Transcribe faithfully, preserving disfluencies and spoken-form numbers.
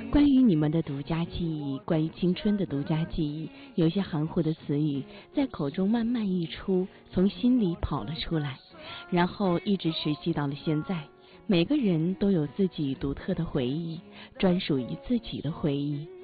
关于你们的独家记忆，关于青春的独家记忆，有些含糊的词语在口中慢慢溢出，从心里跑了出来，然后一直持续到了现在。每个人都有自己独特的回忆，专属于自己的回忆。